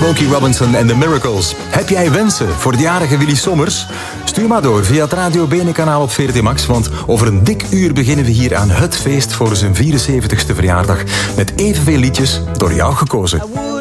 Smokey Robinson en The Miracles. Heb jij wensen voor de jarige Willy Sommers? Stuur maar door via het Radio Bene kanaal op VRT Max, want over een dik uur beginnen we hier aan het feest voor zijn 74ste verjaardag met evenveel liedjes door jou gekozen.